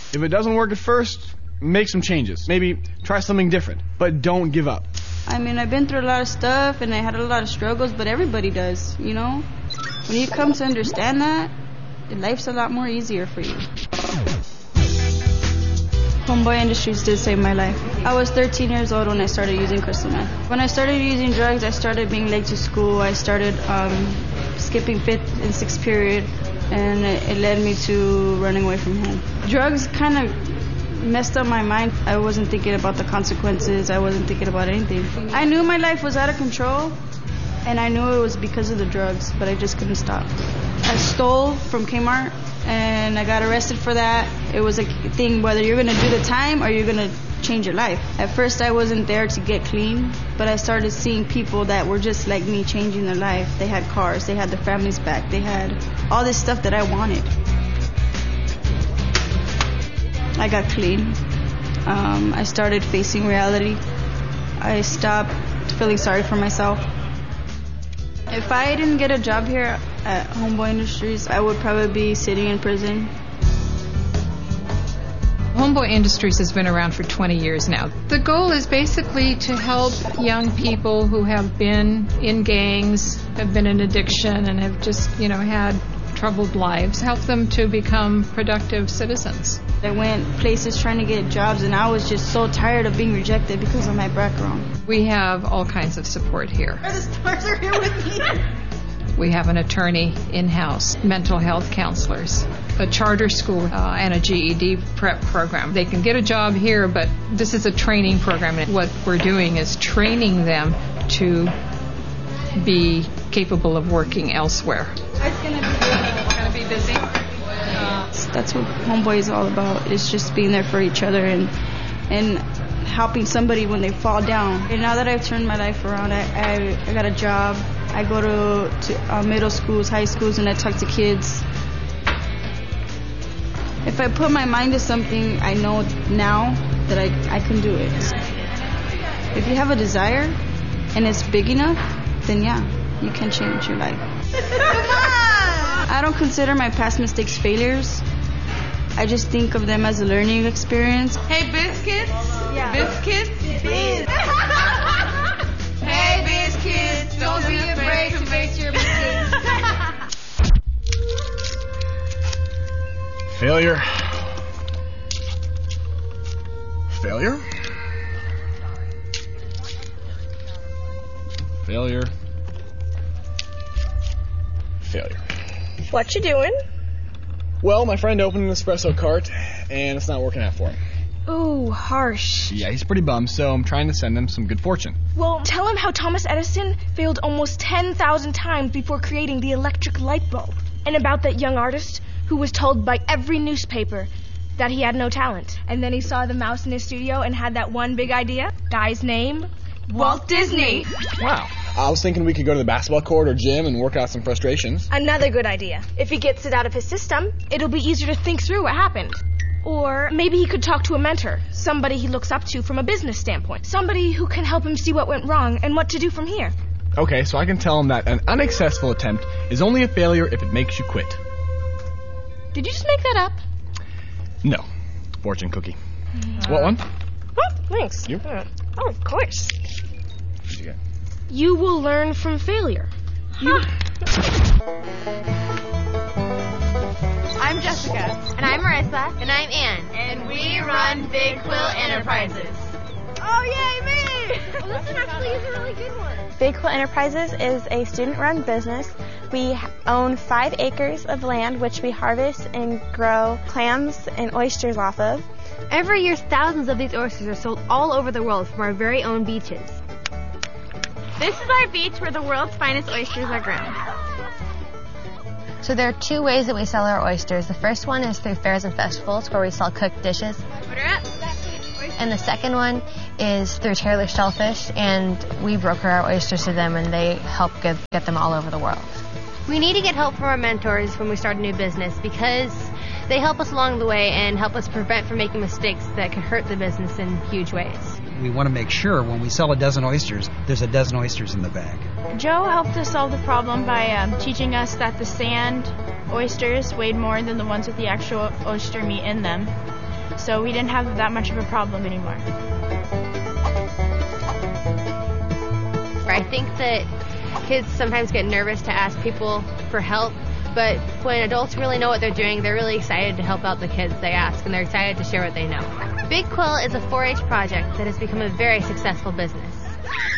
If it doesn't work at first, make some changes. Maybe try something different, but don't give up. I mean, I've been through a lot of stuff and I had a lot of struggles, but everybody does, you know? When you come to understand that, life's a lot more easier for you. Homeboy Industries did save my life. I was 13 years old when I started using crystal meth. When I started using drugs, I started being late to school. I started skipping 5th and 6th period, and it led me to running away from home. Drugs kind of messed up my mind. I wasn't thinking about the consequences. I wasn't thinking about anything. I knew my life was out of control, and I knew it was because of the drugs, but I just couldn't stop. I stole from Kmart, and I got arrested for that. It was a thing whether you're going to do the time or you're going to change your life. At first, I wasn't there to get clean, but I started seeing people that were just like me changing their life. They had cars, they had their families back, they had all this stuff that I wanted. I got clean. I started facing reality. I stopped feeling sorry for myself. If I didn't get a job here at Homeboy Industries, I would probably be sitting in prison. Homeboy Industries has been around for 20 years now. The goal is basically to help young people who have been in gangs, have been in addiction, and have just, had troubled lives, help them to become productive citizens. I went places trying to get jobs, and I was just so tired of being rejected because of my background. We have all kinds of support here. The stars are here with me. We have an attorney in-house, mental health counselors, a charter school, and a GED prep program. They can get a job here, but this is a training program. And what we're doing is training them to be capable of working elsewhere. It's going to be good. We're going to be busy. That's what Homeboy is all about. It's just being there for each other and helping somebody when they fall down. And now that I've turned my life around, I got a job. I go to middle schools, high schools, and I talk to kids. If I put my mind to something, I know now that I can do it. If you have a desire and it's big enough, then yeah, you can change your life. Come on! I don't consider my past mistakes failures. I just think of them as a learning experience. Hey, biscuits? Yeah. Biscuits? Hey, biscuits, don't be afraid to fix your mistakes. Failure. Failure. Failure. Failure. What you doing? Well, my friend opened an espresso cart, and it's not working out for him. Ooh, harsh. Yeah, he's pretty bummed, so I'm trying to send him some good fortune. Well, tell him how Thomas Edison failed almost 10,000 times before creating the electric light bulb. And about that young artist who was told by every newspaper that he had no talent. And then he saw the mouse in his studio and had that one big idea. Guy's name? Walt Disney. Wow. I was thinking we could go to the basketball court or gym and work out some frustrations. Another good idea. If he gets it out of his system, it'll be easier to think through what happened. Or maybe he could talk to a mentor, somebody he looks up to from a business standpoint, somebody who can help him see what went wrong and what to do from here. Okay, so I can tell him that an unsuccessful attempt is only a failure if it makes you quit. Did you just make that up? No. Fortune cookie. What one? Oh, thanks. You? Oh, of course. What'd you get? You will learn from failure. I'm Jessica. And I'm Marissa. And I'm Ann. And we run Big Quill Enterprises. Oh, yay, me! Well, this one actually is a really good one. Big Quill Enterprises is a student-run business. We own 5 acres of land which we harvest and grow clams and oysters off of. Every year, thousands of these oysters are sold all over the world from our very own beaches. This is our beach where the world's finest oysters are grown. So there are 2 ways that we sell our oysters. The first one is through fairs and festivals where we sell cooked dishes. Order up. And the second one is through Taylor Shellfish, and we broker our oysters to them, and they help get them all over the world. We need to get help from our mentors when we start a new business because they help us along the way and help us prevent from making mistakes that could hurt the business in huge ways. We want to make sure when we sell a dozen oysters, there's a dozen oysters in the bag. Joe helped us solve the problem by teaching us that the sand oysters weighed more than the ones with the actual oyster meat in them. so we didn't have that much of a problem anymore. I think that kids sometimes get nervous to ask people for help, but when adults really know what they're doing, they're really excited to help out the kids they ask, and they're excited to share what they know. Big Quill is a 4-H project that has become a very successful business.